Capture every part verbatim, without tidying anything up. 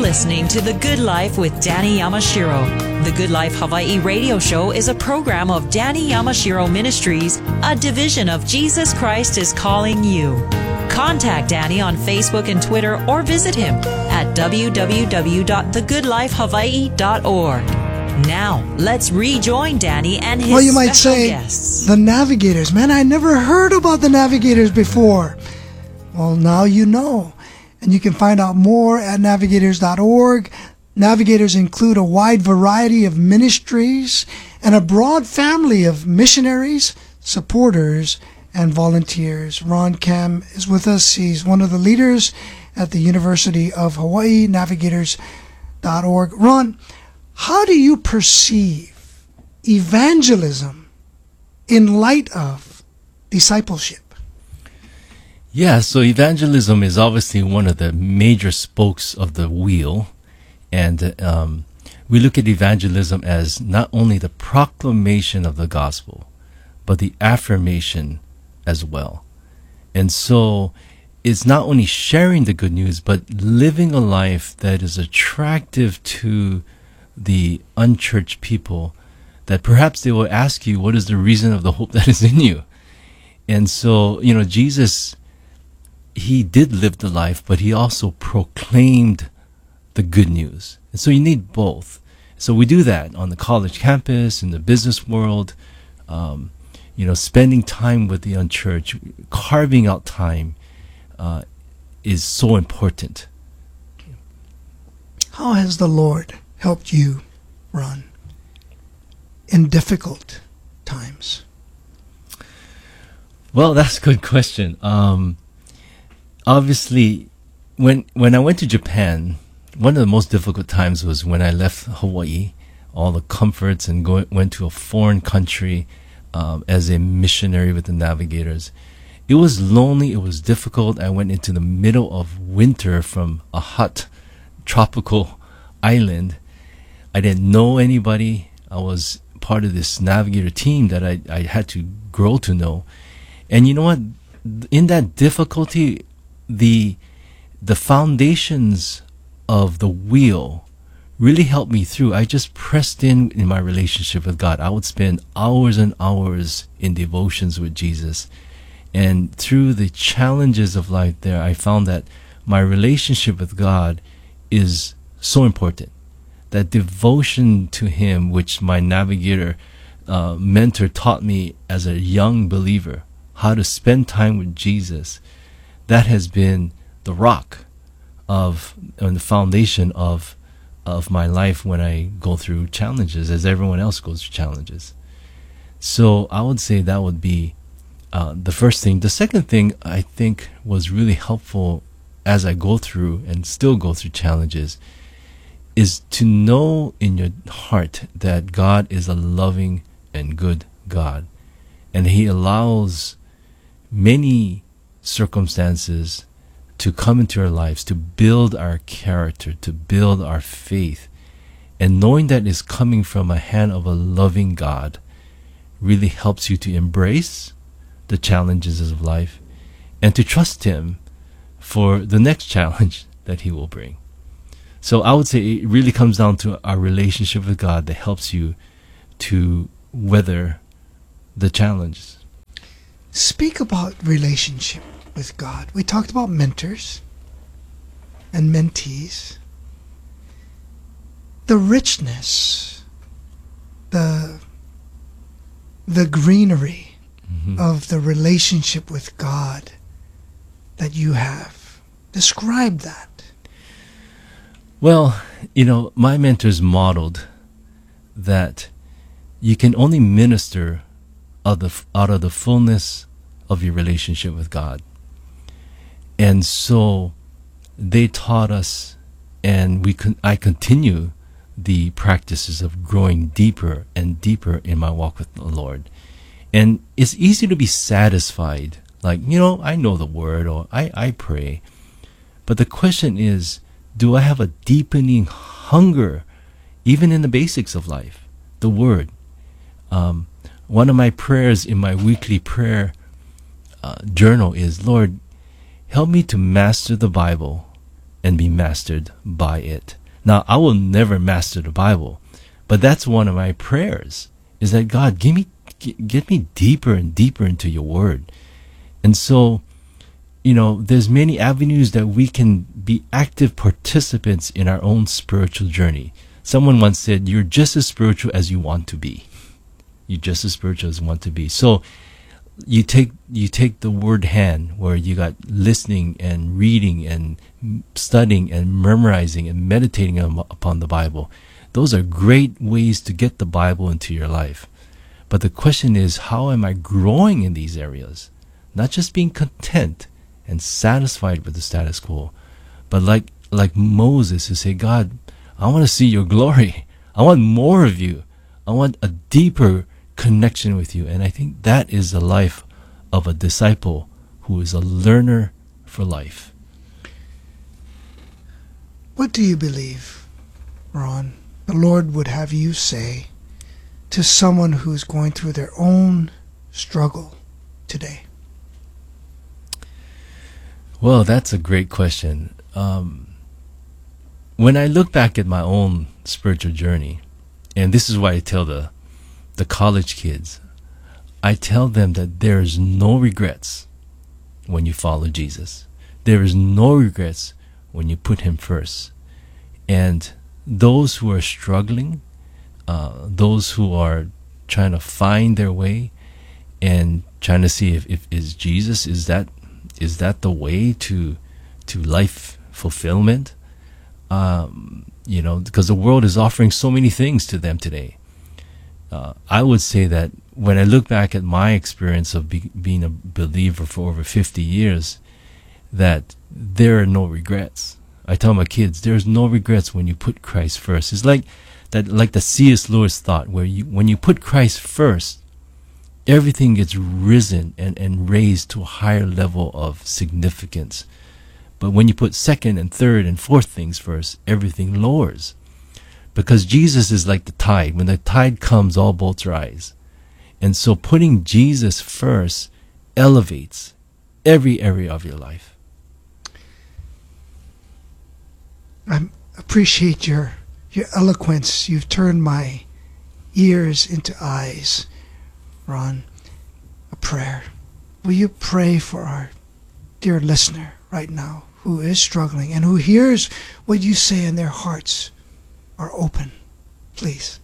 listening to The Good Life with Danny Yamashiro. The Good Life Hawaii radio show is a program of Danny Yamashiro Ministries, a division of Jesus Christ is Calling You. Contact Danny on Facebook and Twitter or visit him at w w w dot the good life hawaii dot org. Now, let's rejoin Danny and his well, you might special say, guests. The Navigators. Man, I never heard about the Navigators before. Well, now you know. And you can find out more at navigators dot org. Navigators include a wide variety of ministries and a broad family of missionaries, supporters, and volunteers. Ron Kem is with us. He's one of the leaders at the University of Hawaii, navigators dot org. Ron, how do you perceive evangelism in light of discipleship? Yeah, so evangelism is obviously one of the major spokes of the wheel. And um, we look at evangelism as not only the proclamation of the gospel, but the affirmation as well. And so it's not only sharing the good news, but living a life that is attractive to the unchurched people, that perhaps they will ask you, what is the reason of the hope that is in you? And so, you know, Jesus, he did live the life, but he also proclaimed the good news. And so you need both. So we do that on the college campus, in the business world, um, you know, spending time with the unchurched, carving out time uh, is so important. How has the Lord helped you, Ron, in difficult times? Well, that's a good question. Um, obviously, when when I went to Japan, one of the most difficult times was when I left Hawaii, all the comforts, and go, went to a foreign country um, as a missionary with the Navigators. It was lonely. It was difficult. I went into the middle of winter from a hot tropical island. I didn't know anybody. I was part of this Navigator team that I, I had to grow to know. And you know what? In that difficulty, the the foundations of the wheel really helped me through. I just pressed in in my relationship with God. I would spend hours and hours in devotions with Jesus. And through the challenges of life there, I found that my relationship with God is so important. That devotion to Him, which my Navigator uh, mentor taught me as a young believer, how to spend time with Jesus, that has been the rock of and the foundation of of my life when I go through challenges, as everyone else goes through challenges. So I would say that would be uh, the first thing. The second thing I think was really helpful as I go through and still go through challenges is to know in your heart that God is a loving and good God, and He allows many circumstances to come into our lives to build our character, to build our faith. And knowing that is coming from a hand of a loving God really helps you to embrace the challenges of life and to trust Him for the next challenge that He will bring. So I would say it really comes down to our relationship with God that helps you to weather the challenges. Speak about relationship with God. We talked about mentors and mentees. The richness, the the greenery mm-hmm. of the relationship with God that you have. Describe that. Well, you know, my mentors modeled that you can only minister out of, out of the fullness of your relationship with God. And so they taught us, and we con- I continue the practices of growing deeper and deeper in my walk with the Lord. And it's easy to be satisfied, like, you know, I know the word, or I, I pray. But the question is, do I have a deepening hunger, even in the basics of life, the word? Um, one of my prayers in my weekly prayer uh, journal is, Lord, help me to master the Bible and be mastered by it. Now, I will never master the Bible, but that's one of my prayers, is that God, give me, get me deeper and deeper into your word. And so, you know, there's many avenues that we can be active participants in our own spiritual journey. Someone once said, you're just as spiritual as you want to be. You're just as spiritual as you want to be. So you take you take the word hand, where you got listening and reading and studying and memorizing and meditating upon the Bible. Those are great ways to get the Bible into your life. But the question is, how am I growing in these areas? Not just being content and satisfied with the status quo, but like like Moses, to say, God, I want to see your glory. I want more of you. I want a deeper connection with you. And I think that is the life of a disciple who is a learner for life. What do you believe, Ron, the Lord would have you say to someone who's going through their own struggle today? Well, that's a great question. Um, when I look back at my own spiritual journey, and this is why I tell the the college kids, I tell them that there is no regrets when you follow Jesus. There is no regrets when you put him first. And those who are struggling, uh, those who are trying to find their way and trying to see if, if is Jesus, is that is that the way to to life fulfillment? Um, you know, because the world is offering so many things to them today. Uh, I would say that when I look back at my experience of be, being a believer for over fifty years, that there are no regrets. I tell my kids, there's no regrets when you put Christ first. It's like that, like the C S Lewis thought, where you, when you put Christ first, everything gets risen and, and raised to a higher level of significance. But when you put second and third and fourth things first, everything lowers. Because Jesus is like the tide. When the tide comes, all boats rise. And so putting Jesus first elevates every area of your life. I appreciate your your eloquence. You've turned my ears into eyes, Ron. A prayer. Will you pray for our dear listener right now who is struggling and who hears what you say and their hearts are open? Please.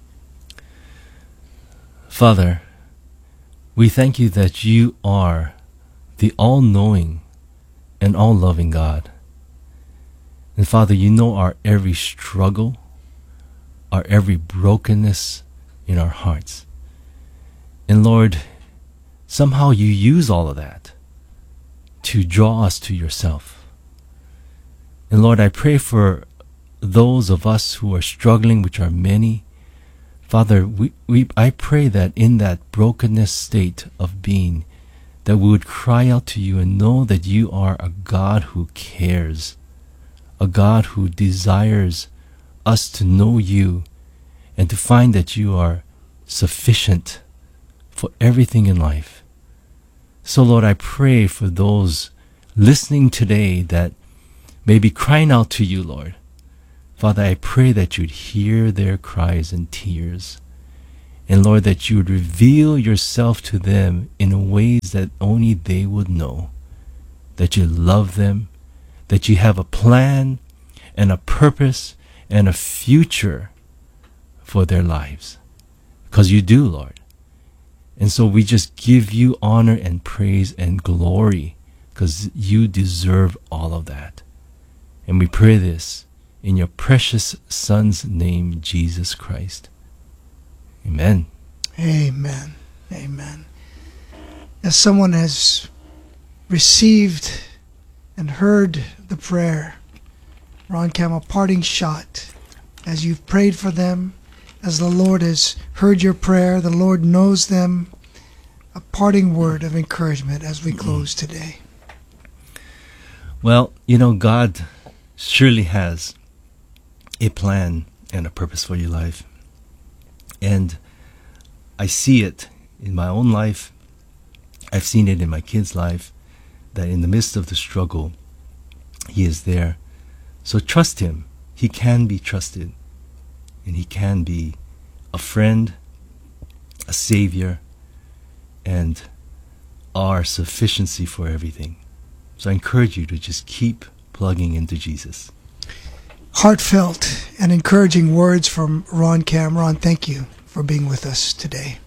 Father, we thank you that you are the all-knowing and all-loving God. And Father, you know our every struggle, our every brokenness in our hearts. And Lord, somehow you use all of that to draw us to yourself. And Lord, I pray for those of us who are struggling, which are many. Father, we, we I pray that in that brokenness state of being, that we would cry out to you and know that you are a God who cares, a God who desires us to know you and to find that you are sufficient for everything in life. So Lord, I pray for those listening today that may be crying out to you, Lord. Father, I pray that you'd hear their cries and tears. And Lord, that you would reveal yourself to them in ways that only they would know. That you love them, that you have a plan and a purpose and a future for their lives. Because you do, Lord. And so we just give you honor and praise and glory, because you deserve all of that. And we pray this in your precious Son's name, Jesus Christ. Amen. Amen. Amen. As someone has received and heard the prayer, Ron Cam, a parting shot, as you've prayed for them, as the Lord has heard your prayer, the Lord knows them, a parting word of encouragement as we close today. Well, you know, God surely has a plan and a purpose for your life. And I see it in my own life. I've seen it in my kids' life, that in the midst of the struggle, He is there So trust Him. He can be trusted. And He can be a friend, a Savior, and our sufficiency for everything. So I encourage you to just keep plugging into Jesus. Heartfelt and encouraging words from Ron Cam. Ron, thank you for being with us today.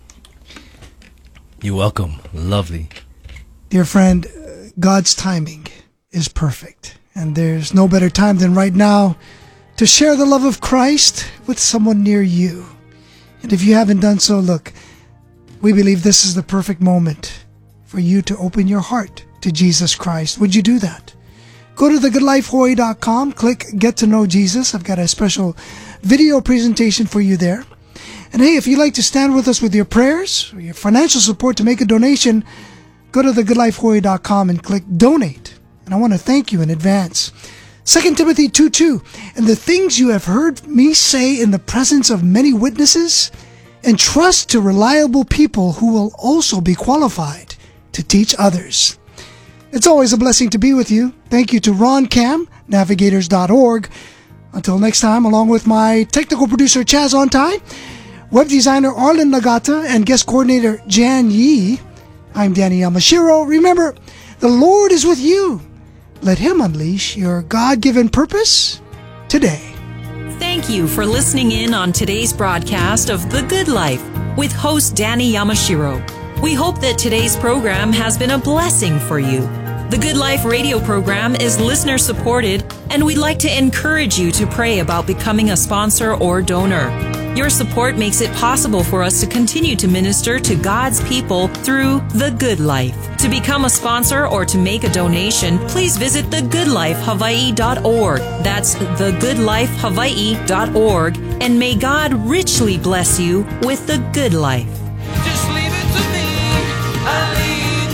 You're welcome. Lovely. Dear friend, God's timing is perfect. And there's no better time than right now to share the love of Christ with someone near you. And if you haven't done so, look, we believe this is the perfect moment for you to open your heart to Jesus Christ. Would you do that? Go to the good life hawaii dot com, click Get to Know Jesus. I've got a special video presentation for you there. And hey, if you'd like to stand with us with your prayers or your financial support to make a donation, go to the good life hawaii dot com and click Donate. And I want to thank you in advance. Second Timothy two two, and the things you have heard me say in the presence of many witnesses, entrust to reliable people who will also be qualified to teach others. It's always a blessing to be with you. Thank you to Ron Cam, navigators dot org. Until next time, along with my technical producer Chaz Ontai, web designer Arlen Nagata, and guest coordinator Jan Yee, I'm Danny Yamashiro. Remember, the Lord is with you. Let Him unleash your God-given purpose today. Thank you for listening in on today's broadcast of The Good Life with host Danny Yamashiro. We hope that today's program has been a blessing for you. The Good Life radio program is listener supported, and we'd like to encourage you to pray about becoming a sponsor or donor. Your support makes it possible for us to continue to minister to God's people through The Good Life. To become a sponsor or to make a donation, please visit the good life hawaii dot org. That's the good life hawaii dot org. And may God richly bless you with the good life. Just leave it to me. I leave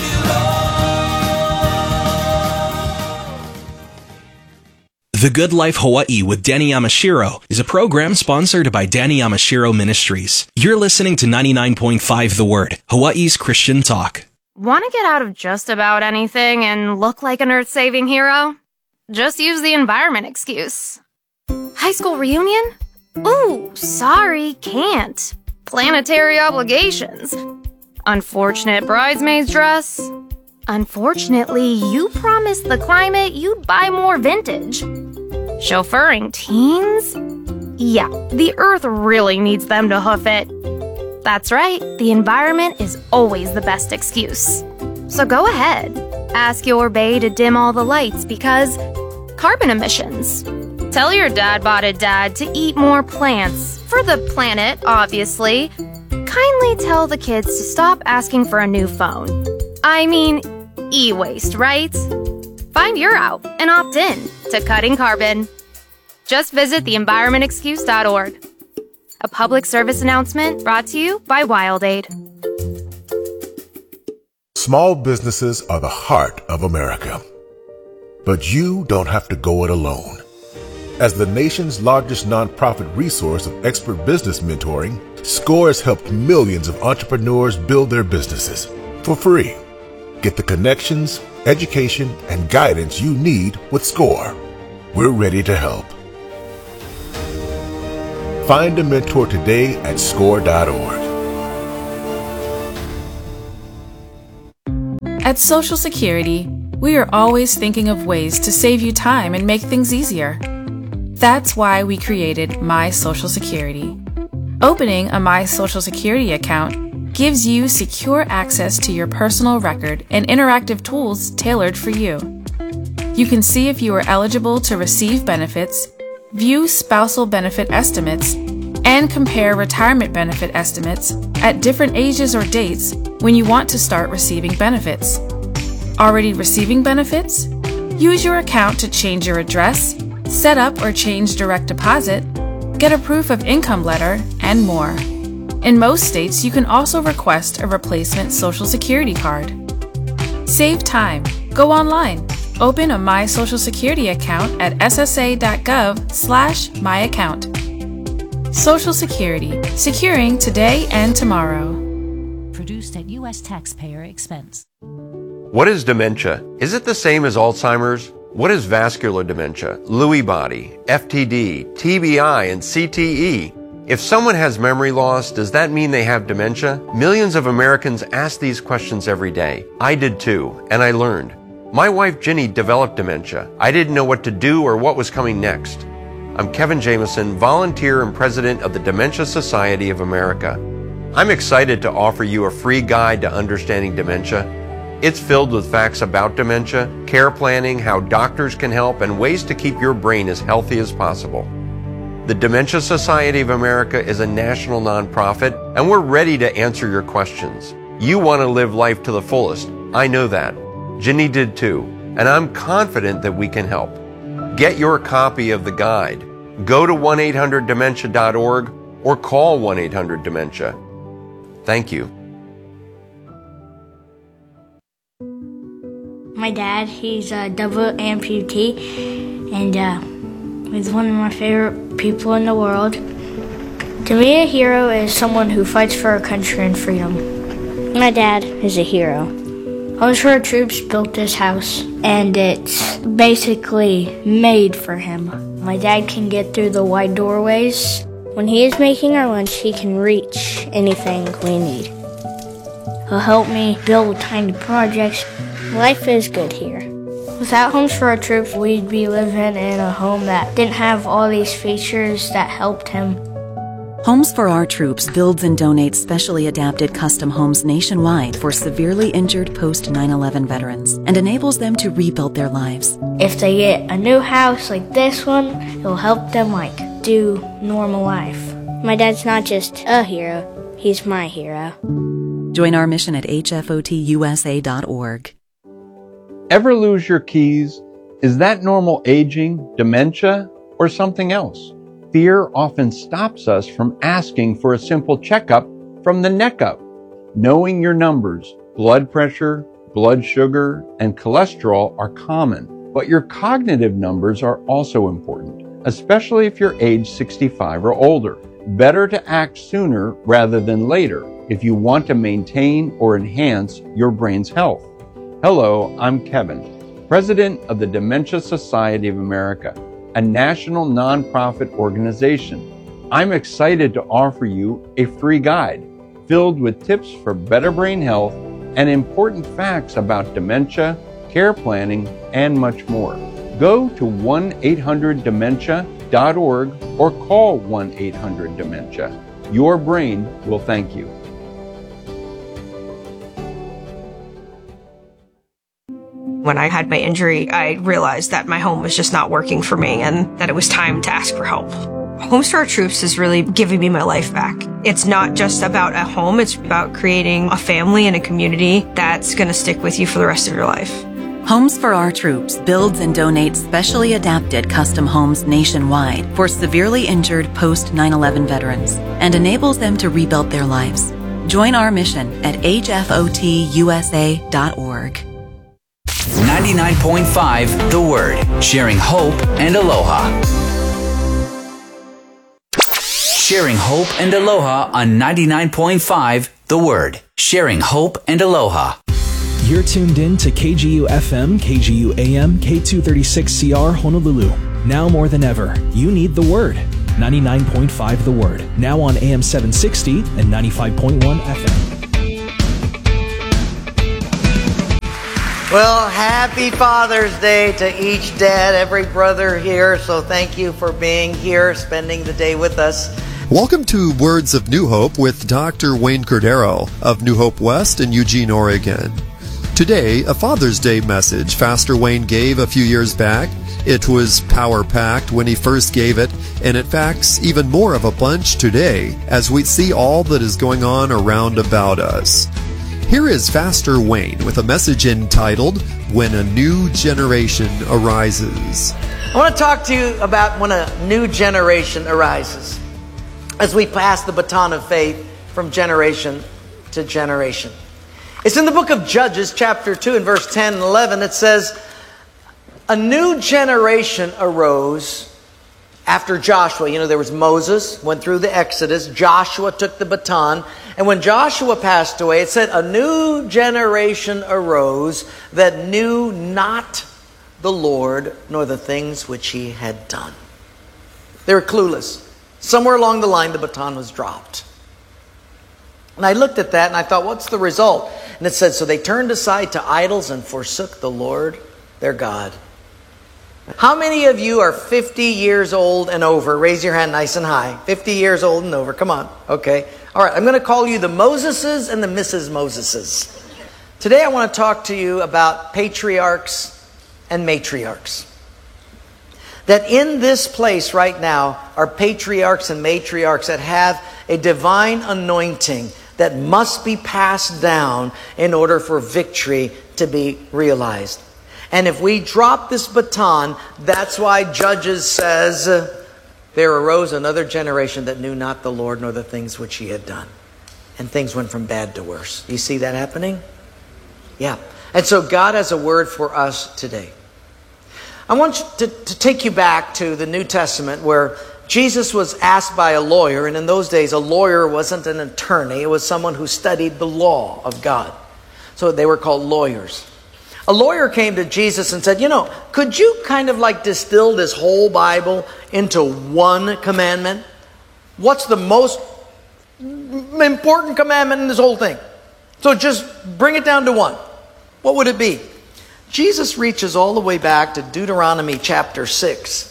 you, Lord. The Good Life Hawaii with Danny Yamashiro is a program sponsored by Danny Yamashiro Ministries. You're listening to ninety-nine point five The Word, Hawaii's Christian talk. Want to get out of just about anything and look like an earth-saving hero? Just use the environment excuse. High school reunion? Ooh, sorry, can't. Planetary obligations. Unfortunate bridesmaid's dress. Unfortunately, you promised the climate you'd buy more vintage. Chauffeuring teens? Yeah, the earth really needs them to hoof it. That's right, the environment is always the best excuse. So go ahead, ask your bae to dim all the lights because carbon emissions. Tell your dad-botted dad to eat more plants, for the planet, obviously. Kindly tell the kids to stop asking for a new phone. I mean, e-waste, right? Find your out and opt in to cutting carbon. Just visit the environment excuse dot org. A public service announcement brought to you by WildAid. Small businesses are the heart of America. But you don't have to go it alone. As the nation's largest nonprofit resource of expert business mentoring, SCORE has helped millions of entrepreneurs build their businesses for free. Get the connections, education, and guidance you need with SCORE. We're ready to help. Find a mentor today at score dot org. At Social Security, we are always thinking of ways to save you time and make things easier. That's why we created My Social Security. Opening a My Social Security account gives you secure access to your personal record and interactive tools tailored for you. You can see if you are eligible to receive benefits, view spousal benefit estimates, and compare retirement benefit estimates at different ages or dates when you want to start receiving benefits. Already receiving benefits? Use your account to change your address, set up or change direct deposit, get a proof of income letter, and more. In most states, you can also request a replacement Social Security card. Save time. Go online. Open a My Social Security account at s s a dot gov slash my account. Social Security, securing today and tomorrow. Produced at U S taxpayer expense. What is dementia? Is it the same as Alzheimer's? What is vascular dementia, Lewy body, F T D, T B I, and C T E? If someone has memory loss, does that mean they have dementia? Millions of Americans ask these questions every day. I did too, and I learned. My wife Ginny developed dementia. I didn't know what to do or what was coming next. I'm Kevin Jameson, volunteer and president of the Dementia Society of America. I'm excited to offer you a free guide to understanding dementia. It's filled with facts about dementia, care planning, how doctors can help, and ways to keep your brain as healthy as possible. The Dementia Society of America is a national nonprofit, and we're ready to answer your questions. You want to live life to the fullest. I know that. Ginny did too, and I'm confident that we can help. Get your copy of the guide. Go to one eight hundred dementia dot org or call one eight hundred dementia. Thank you. My dad, he's a double amputee, and uh, he's one of my favorite people in the world. To me, a hero is someone who fights for our country and freedom. My dad is a hero. Homes for Our Troops built this house, and it's basically made for him. My dad can get through the wide doorways. When he is making our lunch, he can reach anything we need. He'll help me build tiny projects. Life is good here. Without Homes for Our Troops, we'd be living in a home that didn't have all these features that helped him. Homes for Our Troops builds and donates specially adapted custom homes nationwide for severely injured post nine eleven veterans and enables them to rebuild their lives. If they get a new house like this one, it'll help them like do normal life. My dad's not just a hero, he's my hero. Join our mission at H F O T U S A dot org. Ever lose your keys? Is that normal aging, dementia, or something else? Fear often stops us from asking for a simple checkup from the neck up. Knowing your numbers, blood pressure, blood sugar, and cholesterol are common, but your cognitive numbers are also important, especially if you're age sixty-five or older. Better to act sooner rather than later if you want to maintain or enhance your brain's health. Hello, I'm Kevin, president of the Dementia Society of America, a national nonprofit organization. I'm excited to offer you a free guide filled with tips for better brain health and important facts about dementia, care planning, and much more. Go to one eight hundred dementia dot org or call one eight hundred dementia. Your brain will thank you. When I had my injury, I realized that my home was just not working for me and that it was time to ask for help. Homes for Our Troops is really giving me my life back. It's not just about a home, it's about creating a family and a community that's going to stick with you for the rest of your life. Homes for Our Troops builds and donates specially adapted custom homes nationwide for severely injured post nine eleven veterans and enables them to rebuild their lives. Join our mission at H F O T U S A dot org. ninety-nine point five The Word, sharing hope and aloha. Sharing hope and aloha on ninety-nine point five The Word, sharing hope and aloha. You're tuned in to K G U F M, K G U A M, K two thirty-six C R Honolulu. Now more than ever, you need The Word. ninety-nine point five The Word, now on A M seven sixty and ninety-five point one F M. Well, happy Father's Day to each dad, every brother here. So thank you for being here, spending the day with us. Welcome to Words of New Hope with Doctor Wayne Cordero of New Hope West in Eugene, Oregon. Today, a Father's Day message Pastor Wayne gave a few years back. It was power-packed when he first gave it, and it packs even more of a punch today as we see all that is going on around about us. Here is Pastor Wayne with a message entitled, When a New Generation Arises. I want to talk to you about when a new generation arises, as we pass the baton of faith from generation to generation. It's in the book of Judges, chapter two, and verse ten and eleven. It says, a new generation arose after Joshua. You know, there was Moses, went through the Exodus. Joshua took the baton. And when Joshua passed away, it said, a new generation arose that knew not the Lord nor the things which he had done. They were clueless. Somewhere along the line, the baton was dropped. And I looked at that and I thought, what's the result? And it said, so they turned aside to idols and forsook the Lord their God. How many of you are fifty years old and over? Raise your hand nice and high. fifty years old and over. Come on. Okay. All right. I'm going to call you the Moseses and the Missus Moseses. Today I want to talk to you about patriarchs and matriarchs. That in this place right now are patriarchs and matriarchs that have a divine anointing that must be passed down in order for victory to be realized. And if we drop this baton, that's why Judges says, there arose another generation that knew not the Lord nor the things which he had done. And things went from bad to worse. You see that happening? Yeah. And so God has a word for us today. I want to, to take you back to the New Testament where Jesus was asked by a lawyer, and in those days a lawyer wasn't an attorney, it was someone who studied the law of God. So they were called lawyers. A lawyer came to Jesus and said, you know, could you kind of like distill this whole Bible into one commandment? What's the most important commandment in this whole thing? So just bring it down to one. What would it be? Jesus reaches all the way back to Deuteronomy chapter six.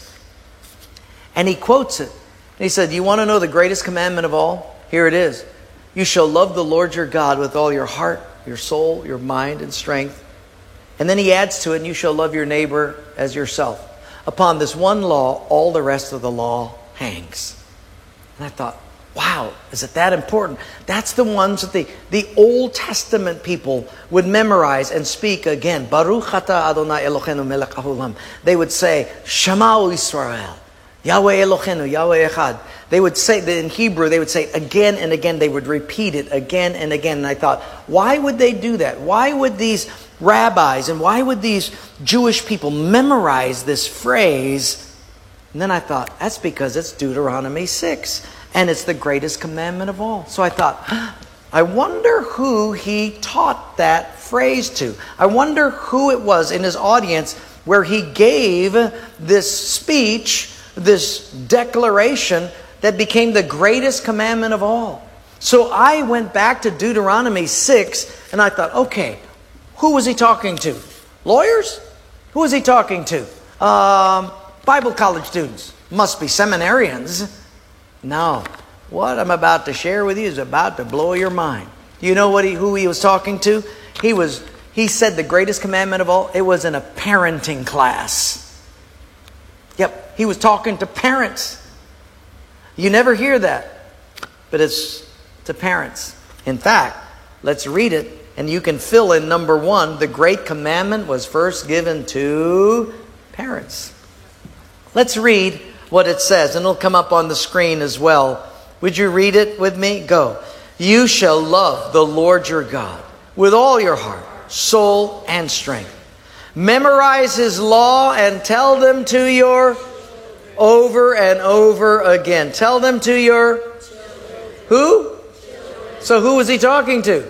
And he quotes it. He said, you want to know the greatest commandment of all? Here it is. You shall love the Lord your God with all your heart, your soul, your mind, and strength. And then he adds to it, and you shall love your neighbor as yourself. Upon this one law, all the rest of the law hangs. And I thought, wow, is it that important? That's the ones that the, the Old Testament people would memorize and speak again. Baruch atah Adonai Eloheinu melech haolam. They would say, Shema Yisrael, Yahweh Eloheinu, Yahweh Echad. They would say that in Hebrew, they would say again and again. They would repeat it again and again. And I thought, why would they do that? Why would these rabbis and why would these Jewish people memorize this phrase? And then I thought, that's because it's Deuteronomy six. And it's the greatest commandment of all. So I thought, I wonder who he taught that phrase to. I wonder who it was in his audience where he gave this speech, this declaration that became the greatest commandment of all. So I went back to Deuteronomy six and I thought, okay, who was he talking to? Lawyers? Who was he talking to? Um, Bible college students. Must be seminarians. No. What I'm about to share with you is about to blow your mind. Do you know what he, who he was talking to? He was. He said the greatest commandment of all. It was in a parenting class. Yep. He was talking to parents. You never hear that. But it's to parents. In fact, let's read it. And you can fill in number one. The great commandment was first given to parents. Let's read what it says. And it'll come up on the screen as well. Would you read it with me? Go. You shall love the Lord your God with all your heart, soul, and strength. Memorize his law and tell them to your over and over again. Tell them to your who? So who was he talking to?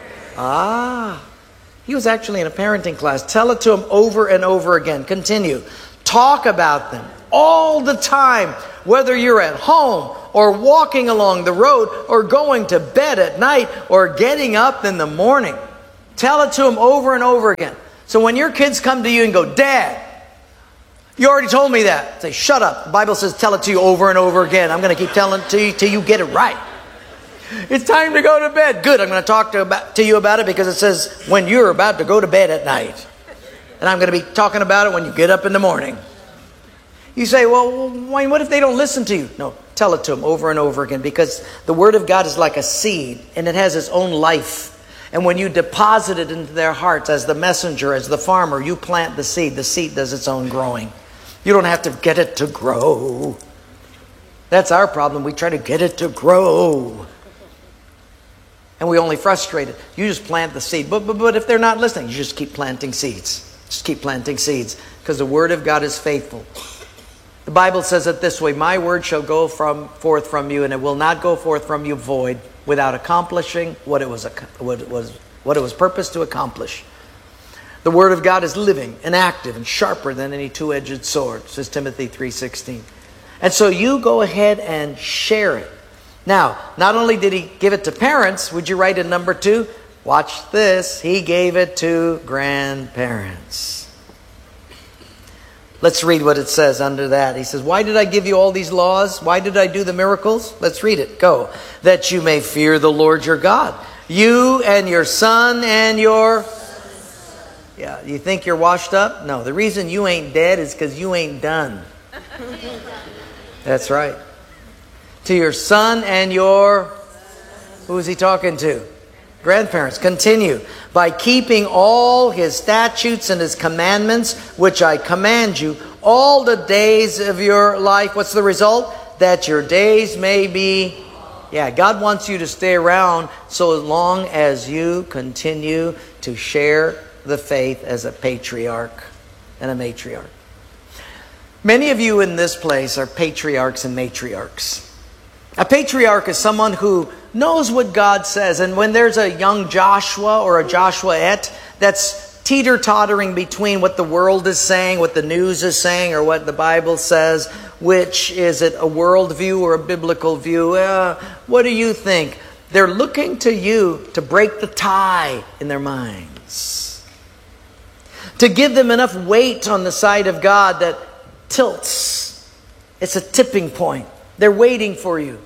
Ah, he was actually in a parenting class. Tell it to him over and over again. Continue. Talk about them all the time, whether you're at home or walking along the road or going to bed at night or getting up in the morning. Tell it to them over and over again. So when your kids come to you and go, Dad, you already told me that. Say, shut up. The Bible says tell it to you over and over again. I'm going to keep telling it to you till you get it right. It's time to go to bed. Good. I'm going to talk to, about, to you about it because it says when you're about to go to bed at night. And I'm going to be talking about it when you get up in the morning. You say, well, Wayne, what if they don't listen to you? No, tell it to them over and over again because the Word of God is like a seed and it has its own life. And when you deposit it into their hearts as the messenger, as the farmer, you plant the seed. The seed does its own growing. You don't have to get it to grow. That's our problem. We try to get it to grow. And we only frustrate it. You just plant the seed. But, but, but if they're not listening, you just keep planting seeds. Just keep planting seeds because the Word of God is faithful. The Bible says it this way, my word shall go from forth from you, and it will not go forth from you void without accomplishing what it was what it was what it was purposed to accomplish. The Word of God is living and active and sharper than any two-edged sword, says Timothy three sixteen. And so you go ahead and share it. Now, not only did He give it to parents, would you write in number two? Watch this. He gave it to grandparents. Let's read what it says under that. He says, why did I give you all these laws? Why did I do the miracles? Let's read it. Go. That you may fear the Lord your God. You and your son and your... Yeah, you think you're washed up? No, the reason you ain't dead is because you ain't done. That's right. To your son and your... Who is he talking to? Grandparents. Continue. By keeping all His statutes and His commandments, which I command you, all the days of your life. What's the result? That your days may be... Yeah, God wants you to stay around so long as you continue to share the faith as a patriarch and a matriarch. Many of you in this place are patriarchs and matriarchs. A patriarch is someone who knows what God says. And when there's a young Joshua or a Joshuaette that's teeter-tottering between what the world is saying, what the news is saying, or what the Bible says, which is it a worldview or a biblical view? Uh, what do you think? They're looking to you to break the tie in their minds. To give them enough weight on the side of God that tilts. It's a tipping point. They're waiting for you.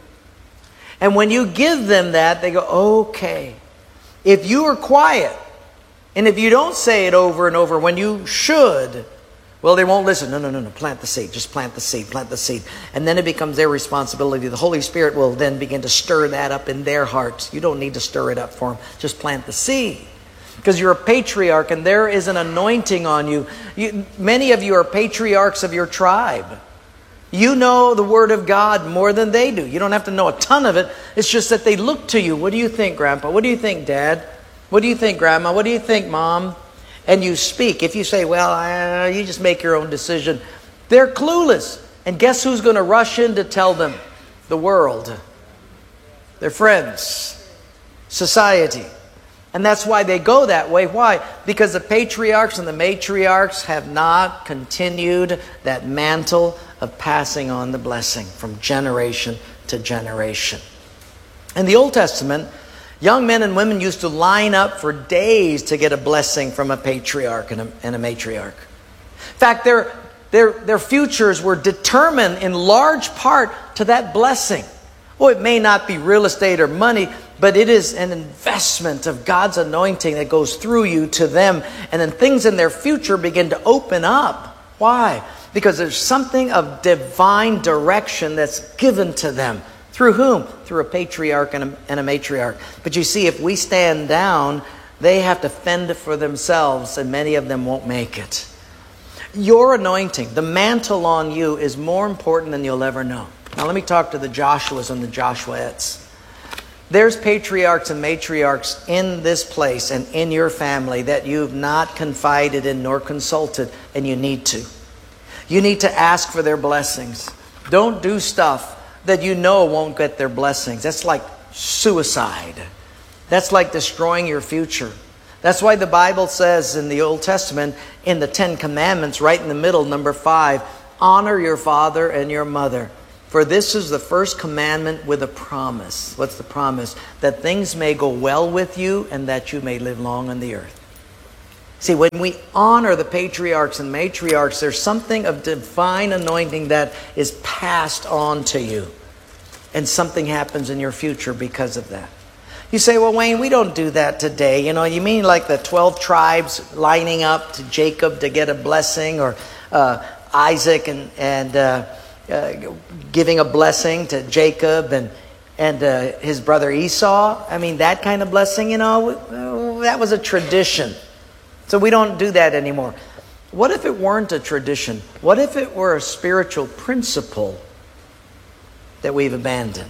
And when you give them that, they go, okay. If you are quiet, and if you don't say it over and over when you should, well, they won't listen. No, no, no, no. Plant the seed. Just plant the seed. Plant the seed. And then it becomes their responsibility. The Holy Spirit will then begin to stir that up in their hearts. You don't need to stir it up for them. Just plant the seed. Because you're a patriarch and there is an anointing on you. you. Many of you are patriarchs of your tribe. You know the Word of God more than they do. You don't have to know a ton of it. It's just that they look to you. What do you think, Grandpa? What do you think, Dad? What do you think, Grandma? What do you think, Mom? And you speak. If you say, well, uh, you just make your own decision. They're clueless. And guess who's going to rush in to tell them? The world. Their friends. Society. And that's why they go that way. Why? Because the patriarchs and the matriarchs have not continued that mantle of passing on the blessing from generation to generation. In the Old Testament, young men and women used to line up for days to get a blessing from a patriarch and a, and a matriarch. In fact, their, their, their futures were determined in large part to that blessing. Oh, it may not be real estate or money, but it is an investment of God's anointing that goes through you to them. And then things in their future begin to open up. Why? Because there's something of divine direction that's given to them. Through whom? Through a patriarch and a, and a matriarch. But you see, if we stand down, they have to fend for themselves, and many of them won't make it. Your anointing, the mantle on you, is more important than you'll ever know. Now let me talk to the Joshuas and the Joshuettes. There's patriarchs and matriarchs in this place and in your family that you've not confided in nor consulted, and you need to. You need to ask for their blessings. Don't do stuff that you know won't get their blessings. That's like suicide. That's like destroying your future. That's why the Bible says in the Old Testament, in the Ten Commandments, right in the middle, number five, honor your father and your mother. For this is the first commandment with a promise. What's the promise? That things may go well with you and that you may live long on the earth. See, when we honor the patriarchs and matriarchs, there's something of divine anointing that is passed on to you. And something happens in your future because of that. You say, well, Wayne, we don't do that today. You know, you mean like the twelve tribes lining up to Jacob to get a blessing, or uh, Isaac and, and uh, uh, giving a blessing to Jacob and, and uh, his brother Esau? I mean, that kind of blessing, you know, that was a tradition. So we don't do that anymore. What if it weren't a tradition? What if it were a spiritual principle that we've abandoned?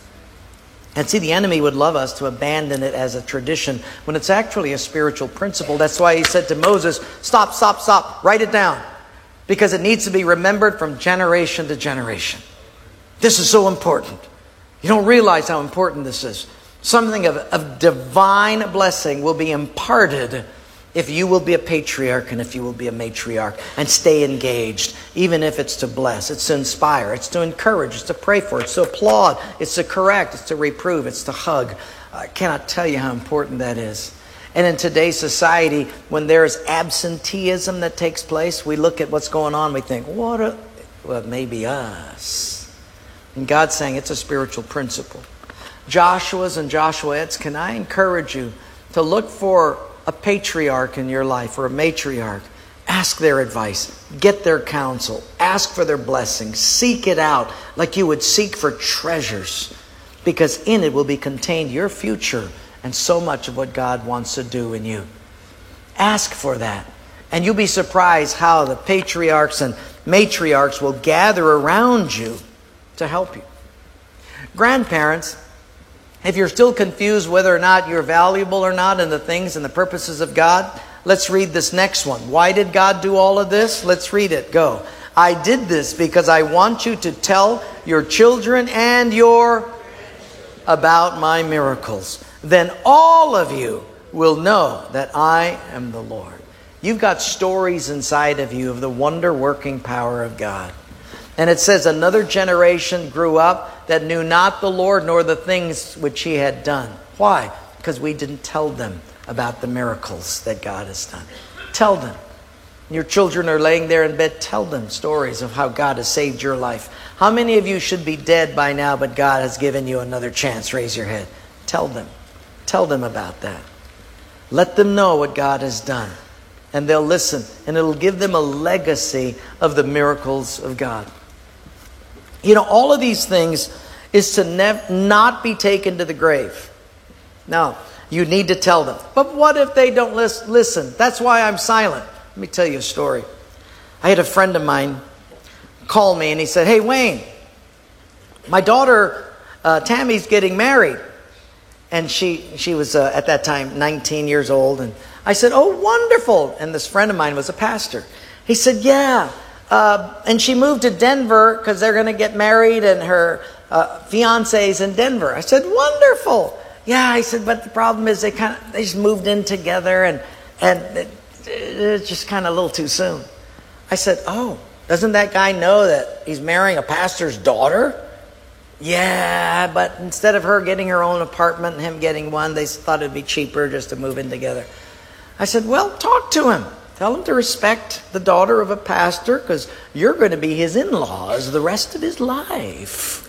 And see, the enemy would love us to abandon it as a tradition when it's actually a spiritual principle. That's why he said to Moses, stop, stop, stop, write it down. Because it needs to be remembered from generation to generation. This is so important. You don't realize how important this is. Something of, of divine blessing will be imparted If you will be a patriarch and if you will be a matriarch and stay engaged, even if it's to bless, it's to inspire, it's to encourage, it's to pray for, it's to applaud, it's to correct, it's to reprove, it's to hug. I cannot tell you how important that is. And in today's society, when there is absenteeism that takes place, we look at what's going on, we think, what a, well, maybe us. And God's saying it's a spiritual principle. Joshua's and Joshuettes, can I encourage you to look for a patriarch in your life or a matriarch? Ask their advice. Get their counsel. Ask for their blessing. Seek it out like you would seek for treasures, because in it will be contained your future and so much of what God wants to do in you. Ask for that. And you'll be surprised how the patriarchs and matriarchs will gather around you to help you. Grandparents, if you're still confused whether or not you're valuable or not in the things and the purposes of God, let's read this next one. Why did God do all of this? Let's read it. Go. I did this because I want you to tell your children and your about my miracles. Then all of you will know that I am the Lord. You've got stories inside of you of the wonder-working power of God. And it says, another generation grew up that knew not the Lord nor the things which he had done. Why? Because we didn't tell them about the miracles that God has done. Tell them. Your children are laying there in bed. Tell them stories of how God has saved your life. How many of you should be dead by now, but God has given you another chance? Raise your head. Tell them. Tell them about that. Let them know what God has done. And they'll listen. And it'll give them a legacy of the miracles of God. You know, all of these things is to nev- not be taken to the grave. Now, you need to tell them. But what if they don't lis- listen? That's why I'm silent. Let me tell you a story. I had a friend of mine call me and he said, hey, Wayne, my daughter uh, Tammy's getting married. And she, she was uh, at that time nineteen years old. And I said, oh, wonderful. And this friend of mine was a pastor. He said, yeah. Uh, and she moved to Denver because they're going to get married and her uh, fiance's in Denver. I said, wonderful. Yeah, I said, but the problem is they kind of they just moved in together and and it, it's just kind of a little too soon. I said, oh, doesn't that guy know that he's marrying a pastor's daughter? Yeah, but instead of her getting her own apartment and him getting one, they thought it'd be cheaper just to move in together. I said, well, talk to him. Tell him to respect the daughter of a pastor because you're going to be his in-laws the rest of his life.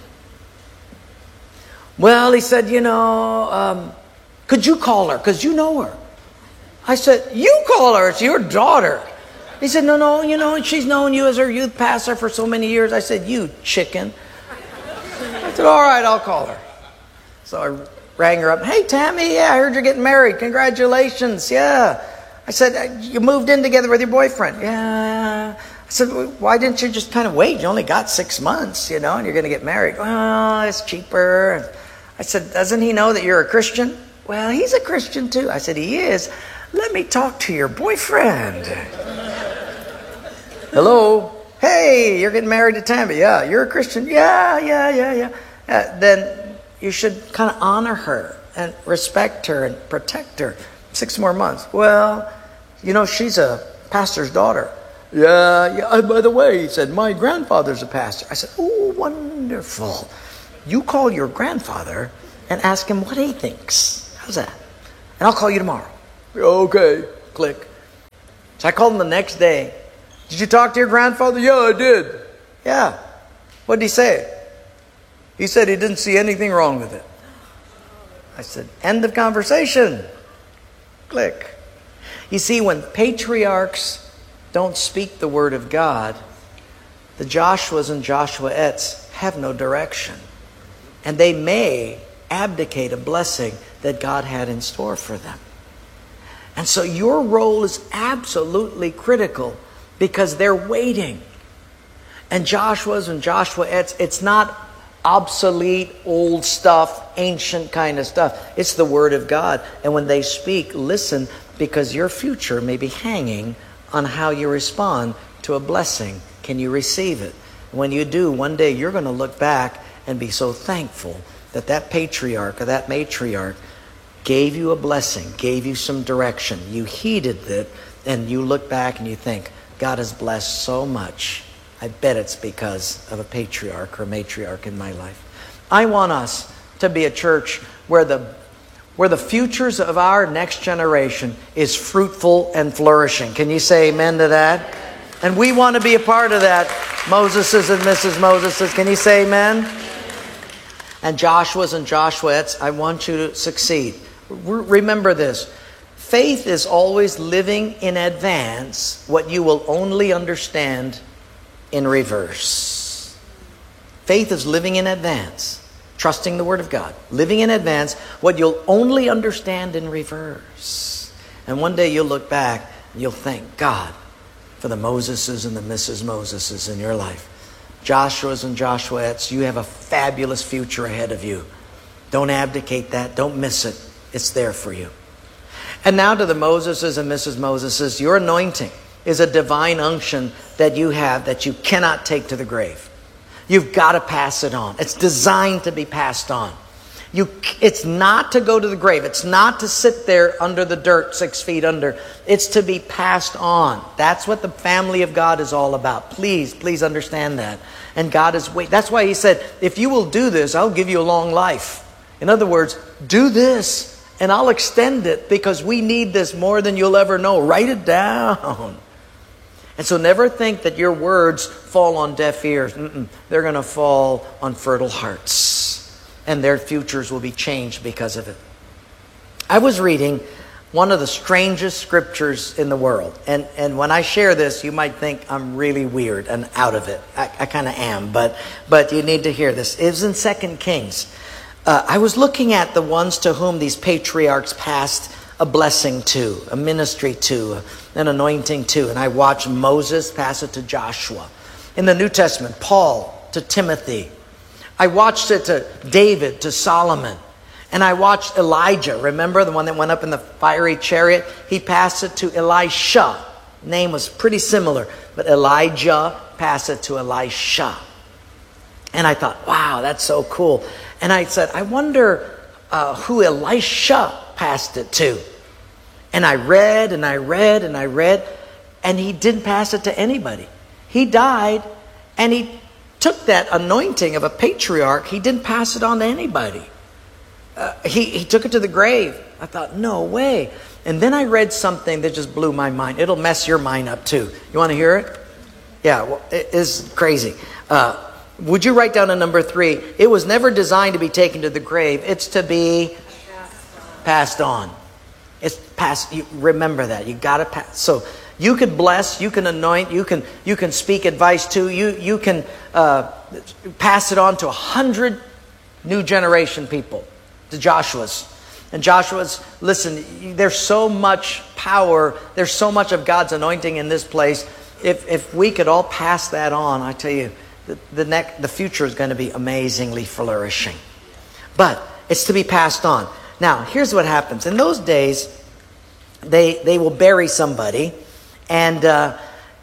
Well, he said, you know, um, could you call her? Because you know her. I said, you call her. It's your daughter. He said, no, no, you know, she's known you as her youth pastor for so many years. I said, you chicken. I said, all right, I'll call her. So I rang her up. Hey, Tammy, yeah, I heard you're getting married. Congratulations. Yeah. I said, you moved in together with your boyfriend. Yeah. I said, why didn't you just kind of wait? You only got six months, you know, and you're going to get married. Well, it's cheaper. I said, doesn't he know that you're a Christian? Well, he's a Christian too. I said, he is. Let me talk to your boyfriend. Hello? Hey, you're getting married to Tammy. Yeah, you're a Christian. Yeah, yeah, yeah, yeah. Uh, then you should kind of honor her and respect her and protect her. Six more months. Well, you know, she's a pastor's daughter. Yeah, yeah. By the way, he said, my grandfather's a pastor. I said, oh, wonderful. You call your grandfather and ask him what he thinks. How's that? And I'll call you tomorrow. Okay. Click. So I called him the next day. Did you talk to your grandfather? Yeah, I did. Yeah. What did he say? He said he didn't see anything wrong with it. I said, end of conversation. Click. You see, when patriarchs don't speak the word of God, the Joshuas and Joshuettes have no direction. And they may abdicate a blessing that God had in store for them. And so your role is absolutely critical because they're waiting. And Joshua's and Joshuettes, it's not obsolete, old stuff, ancient kind of stuff. It's the Word of God. And when they speak, listen, because your future may be hanging on how you respond to a blessing. Can you receive it? When you do, one day you're going to look back and be so thankful that that patriarch or that matriarch gave you a blessing, gave you some direction. You heeded it, and you look back and you think, God has blessed so much. I bet it's because of a patriarch or a matriarch in my life. I want us to be a church where the where the futures of our next generation is fruitful and flourishing. Can you say amen to that? And we want to be a part of that, Moseses and Missus Moseses. Can you say amen? And Joshua's and Joshuettes, I want you to succeed. Remember this. Faith is always living in advance what you will only understand in reverse. Faith is living in advance. Trusting the Word of God. Living in advance what you'll only understand in reverse. And one day you'll look back and you'll thank God for the Moseses and the Missus Moseses in your life. Joshua's and Joshuettes, you have a fabulous future ahead of you. Don't abdicate that. Don't miss it. It's there for you. And now to the Moseses and Missus Moseses, your anointing is a divine unction that you have that you cannot take to the grave. You've got to pass it on. It's designed to be passed on. You, it's not to go to the grave. It's not to sit there under the dirt, six feet under. It's to be passed on. That's what the family of God is all about. Please, please understand that. And God is waiting. That's why He said, if you will do this, I'll give you a long life. In other words, do this and I'll extend it because we need this more than you'll ever know. Write it down. And so never think that your words fall on deaf ears. Mm-mm. They're going to fall on fertile hearts. And their futures will be changed because of it. I was reading one of the strangest scriptures in the world. And, and when I share this, you might think I'm really weird and out of it. I, I kind of am, but, but you need to hear this. It was in Second Kings. Uh, I was looking at the ones to whom these patriarchs passed a blessing to, a ministry to, an anointing to. And I watched Moses pass it to Joshua. In the New Testament, Paul to Timothy. I watched it to David, to Solomon. And I watched Elijah. Remember the one that went up in the fiery chariot? He passed it to Elisha. Name was pretty similar. But Elijah passed it to Elisha. And I thought, wow, that's so cool. And I said, I wonder uh, who Elisha passed it to. And I read and I read and I read. And he didn't pass it to anybody. He died and he took that anointing of a patriarch. He didn't pass it on to anybody. Uh, he, he took it to the grave. I thought, no way. And then I read something that just blew my mind. It'll mess your mind up too. You want to hear it? Yeah, well, it is crazy. Uh, would you write down a number three? It was never designed to be taken to the grave. It's to be passed on. It's passed. You remember that. You got to pass. So you can bless, you can anoint, you can you can speak advice to, you you can uh, pass it on to a hundred new generation people. To Joshua's. And Joshua's, listen, there's so much power, there's so much of God's anointing in this place. If if we could all pass that on, I tell you, the the, next, the future is going to be amazingly flourishing. But it's to be passed on. Now, here's what happens. In those days, they they will bury somebody, and uh,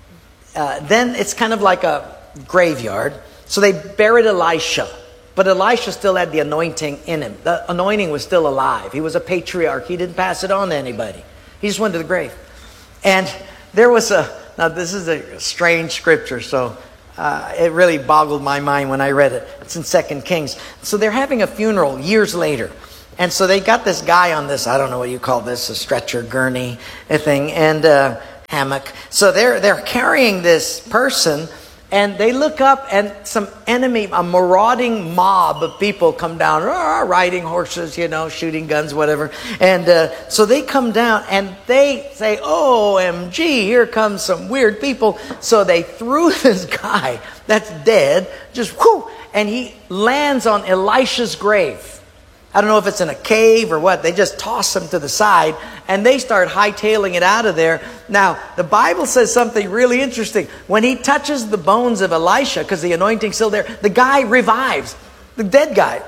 uh, then it's kind of like a graveyard. So they buried Elisha. But Elisha still had the anointing in him. The anointing was still alive. He was a patriarch. He didn't pass it on to anybody. He just went to the grave. And there was a, now this is a strange scripture, so uh, it really boggled my mind when I read it. It's in Second Kings. So they're having a funeral years later. And so they got this guy on this, I don't know what you call this, a stretcher, gurney, a thing, and a hammock. So they're they're carrying this person. And they look up and some enemy, a marauding mob of people come down, rah, riding horses, you know, shooting guns, whatever. And uh, so they come down and they say, O M G, here comes some weird people. So they threw this guy that's dead, just whoo, and he lands on Elisha's grave. I don't know if it's in a cave or what. They just toss him to the side and they start hightailing it out of there. Now, the Bible says something really interesting. When he touches the bones of Elisha, because the anointing's still there, the guy revives. The dead guy.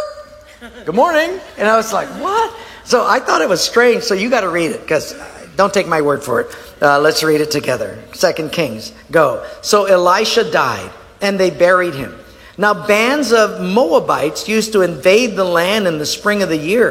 Good morning. And I was like, what? So I thought it was strange. So you got to read it, because don't take my word for it. Uh, let's read it together. Second Kings. Go. So Elisha died and they buried him. Now, bands of Moabites used to invade the land in the spring of the year.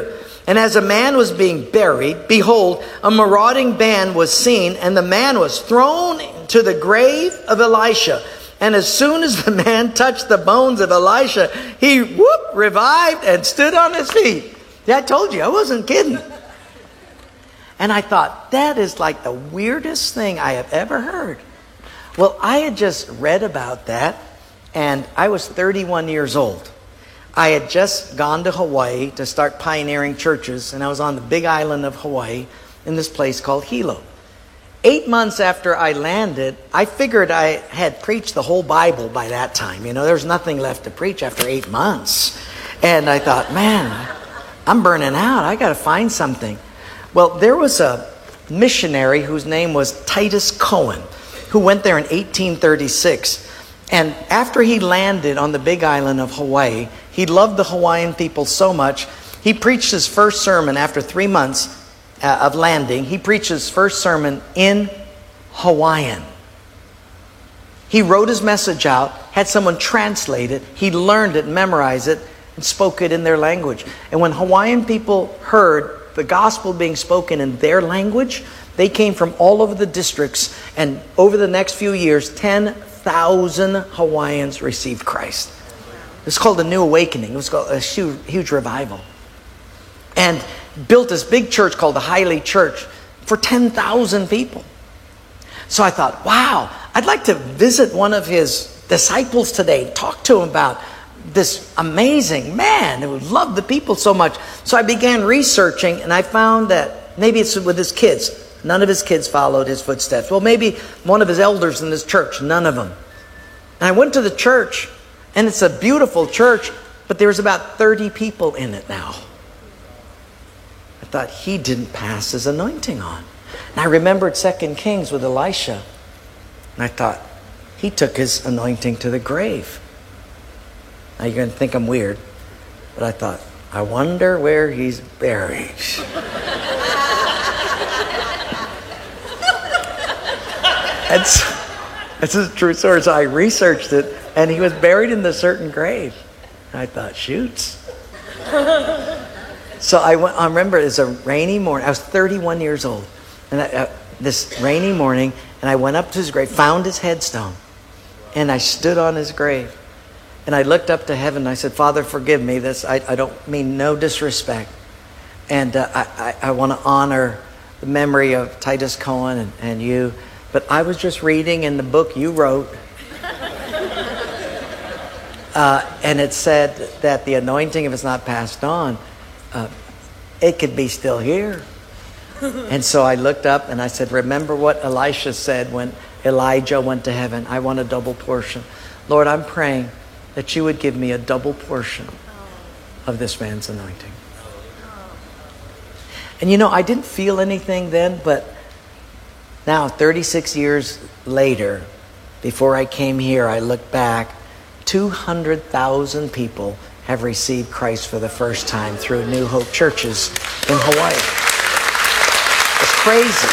And as a man was being buried, behold, a marauding band was seen, and the man was thrown to the grave of Elisha. And as soon as the man touched the bones of Elisha, he whoop, revived and stood on his feet. Yeah, I told you, I wasn't kidding. And I thought, that is like the weirdest thing I have ever heard. Well, I had just read about that, and I was thirty-one years old. I had just gone to Hawaii to start pioneering churches, and I was on the big island of Hawaii in this place called Hilo. Eight months after I landed, I figured I had preached the whole Bible by that time. You know, there was nothing left to preach after eight months. And I thought, man, I'm burning out. I got to find something. Well, there was a missionary whose name was Titus Cohen, who went there in eighteen thirty-six. And after he landed on the big island of Hawaii, he loved the Hawaiian people so much, he preached his first sermon after three months uh, of landing. He preached his first sermon in Hawaiian. He wrote his message out, had someone translate it, he learned it, memorized it, and spoke it in their language. And when Hawaiian people heard the gospel being spoken in their language, they came from all over the districts, and over the next few years, ten thousand Hawaiians received Christ. It's called a New Awakening. It was called a huge, huge revival. And built this big church called the Haile Church for ten thousand people. So I thought, wow, I'd like to visit one of his disciples today, talk to him about this amazing man who loved the people so much. So I began researching, and I found that maybe it's with his kids. None of his kids followed his footsteps. Well, maybe one of his elders in this church. None of them. And I went to the church, and it's a beautiful church, but there's about thirty people in it now. I thought, he didn't pass his anointing on. And I remembered Second Kings with Elisha. And I thought, he took his anointing to the grave. Now you're going to think I'm weird, but I thought, I wonder where he's buried. It's, it's a true story. So I researched it, and he was buried in this certain grave. And I thought, shoots. So I went. I remember it was a rainy morning. I was thirty-one years old, and I, uh, this rainy morning, and I went up to his grave, found his headstone, and I stood on his grave, and I looked up to heaven. And I said, Father, forgive me. This I, I don't mean no disrespect, and uh, I, I, I want to honor the memory of Titus Cohen and, and you. But I was just reading in the book you wrote, uh, and it said that the anointing, if it's not passed on, uh, it could be still here. And so I looked up and I said, remember what Elisha said when Elijah went to heaven? I want a double portion. Lord, I'm praying that you would give me a double portion of this man's anointing. And you know, I didn't feel anything then, but now, thirty-six years later, before I came here, I look back, two hundred thousand people have received Christ for the first time through New Hope churches in Hawaii. It's crazy.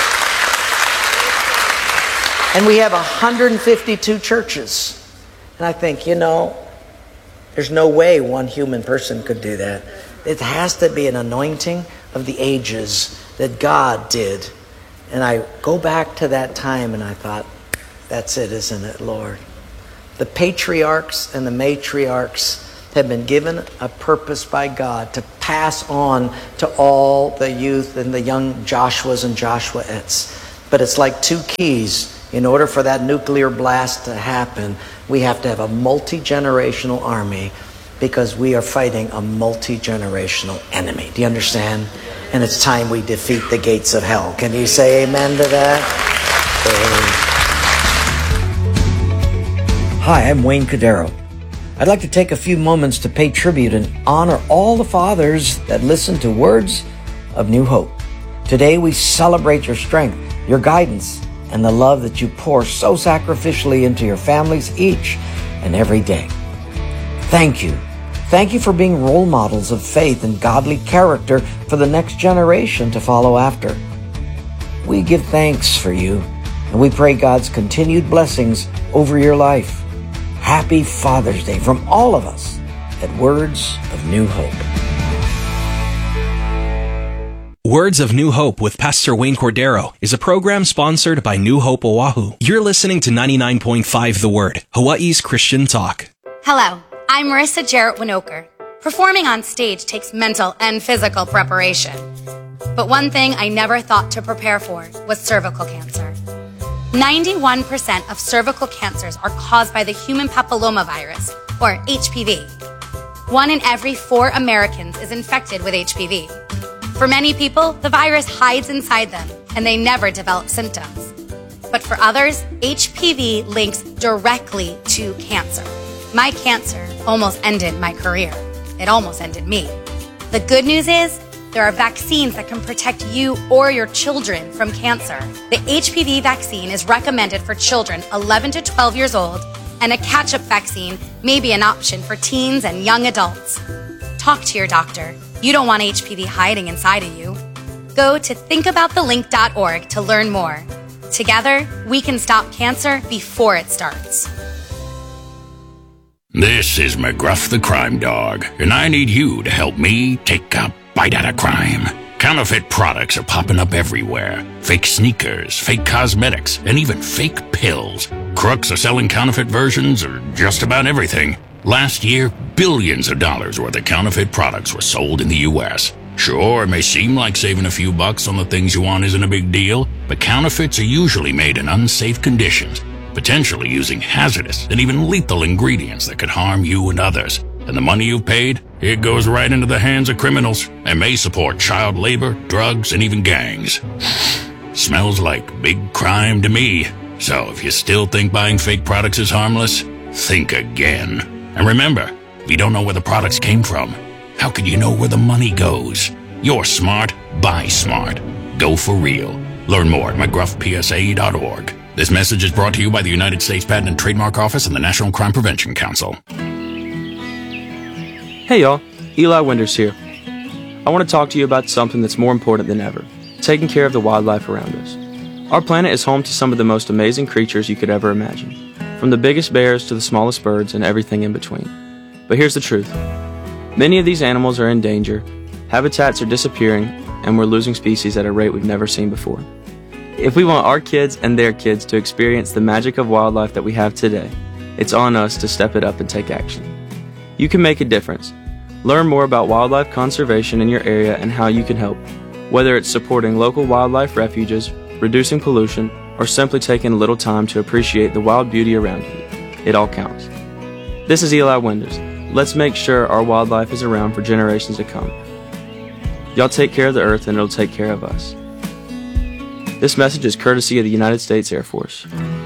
And we have one hundred fifty-two churches. And I think, you know, there's no way one human person could do that. It has to be an anointing of the ages that God did. And I go back to that time and I thought, that's it, isn't it, Lord? The patriarchs and the matriarchs have been given a purpose by God to pass on to all the youth and the young Joshuas and Joshuettes. But it's like two keys. In order for that nuclear blast to happen, we have to have a multi-generational army, because we are fighting a multi-generational enemy. Do you understand? And it's time we defeat the gates of hell. Can you say amen to that? Amen. Hi, I'm Wayne Cordero. I'd like to take a few moments to pay tribute and honor all the fathers that listen to Words of New Hope. Today we celebrate your strength, your guidance, and the love that you pour so sacrificially into your families each and every day. Thank you. Thank you for being role models of faith and godly character for the next generation to follow after. We give thanks for you, and we pray God's continued blessings over your life. Happy Father's Day from all of us at Words of New Hope. Words of New Hope with Pastor Wayne Cordero is a program sponsored by New Hope Oahu. You're listening to ninety-nine point five The Word, Hawaii's Christian talk. Hello, I'm Marissa Jarrett Winoker. Performing on stage takes mental and physical preparation. But one thing I never thought to prepare for was cervical cancer. ninety-one percent of cervical cancers are caused by the human papillomavirus, or H P V. One in every four Americans is infected with H P V. For many people, the virus hides inside them and they never develop symptoms. But for others, H P V links directly to cancer. My cancer almost ended my career. It almost ended me. The good news is, there are vaccines that can protect you or your children from cancer. The H P V vaccine is recommended for children eleven to twelve years old, and a catch-up vaccine may be an option for teens and young adults. Talk to your doctor. You don't want H P V hiding inside of you. Go to think about the link dot org to learn more. Together, we can stop cancer before it starts. This is McGruff the Crime Dog, and I need you to help me take a bite out of crime. Counterfeit products are popping up everywhere. Fake sneakers, fake cosmetics, and even fake pills. Crooks are selling counterfeit versions of just about everything. Last year, billions of dollars worth of counterfeit products were sold in the U S Sure, it may seem like saving a few bucks on the things you want isn't a big deal, but counterfeits are usually made in unsafe conditions, potentially using hazardous and even lethal ingredients that could harm you and others. And the money you've paid, it goes right into the hands of criminals and may support child labor, drugs, and even gangs. Smells like big crime to me. So if you still think buying fake products is harmless, think again. And remember, if you don't know where the products came from, how can you know where the money goes? You're smart, buy smart. Go for real. Learn more at McGruff P S A dot org. This message is brought to you by the United States Patent and Trademark Office and the National Crime Prevention Council. Hey y'all, Eli Winders here. I want to talk to you about something that's more important than ever, taking care of the wildlife around us. Our planet is home to some of the most amazing creatures you could ever imagine, from the biggest bears to the smallest birds and everything in between. But here's the truth. Many of these animals are in danger, habitats are disappearing, and we're losing species at a rate we've never seen before. If we want our kids and their kids to experience the magic of wildlife that we have today, it's on us to step it up and take action. You can make a difference. Learn more about wildlife conservation in your area and how you can help, whether it's supporting local wildlife refuges, reducing pollution, or simply taking a little time to appreciate the wild beauty around you. It all counts. This is Eli Winders. Let's make sure our wildlife is around for generations to come. Y'all take care of the earth and it'll take care of us. This message is courtesy of the United States Air Force.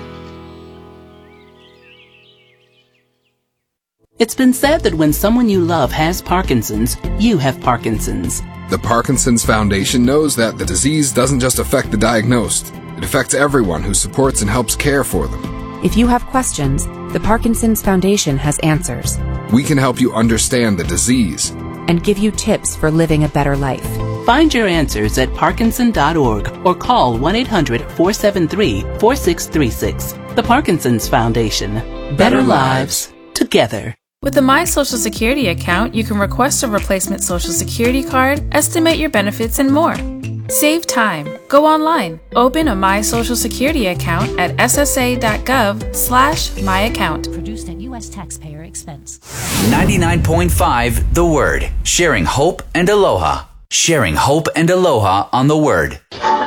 It's been said that when someone you love has Parkinson's, you have Parkinson's. The Parkinson's Foundation knows that the disease doesn't just affect the diagnosed. It affects everyone who supports and helps care for them. If you have questions, the Parkinson's Foundation has answers. We can help you understand the disease and give you tips for living a better life. Find your answers at Parkinson dot org or call one eight hundred, four seven three, four six three six. The Parkinson's Foundation. Better, better lives together. With the My Social Security account, you can request a replacement Social Security card, estimate your benefits, and more. Save time. Go online. Open a My Social Security account at S S A dot gov slash my account. Produced at U S taxpayer expense. ninety-nine point five The Word. Sharing hope and aloha. Sharing hope and aloha on The Word.